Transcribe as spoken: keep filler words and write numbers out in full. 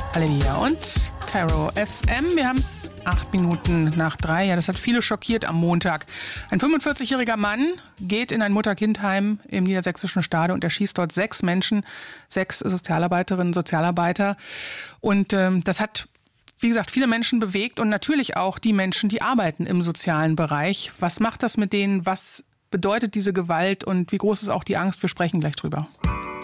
Halleluja und Caro F M. Wir haben es acht Minuten nach drei. Ja, das hat viele schockiert am Montag. Ein fünfundvierzigjähriger Mann geht in ein Mutter-Kind-Heim im niedersächsischen Stade und erschießt dort sechs Menschen, sechs Sozialarbeiterinnen und Sozialarbeiter. Und ähm, das hat, wie gesagt, viele Menschen bewegt und natürlich auch die Menschen, die arbeiten im sozialen Bereich. Was macht das mit denen? Was bedeutet diese Gewalt und wie groß ist auch die Angst? Wir sprechen gleich drüber.